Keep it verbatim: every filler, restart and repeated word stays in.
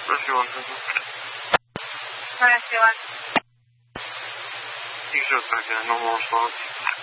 Reciban. No reciban. Y yo creo que no vamos a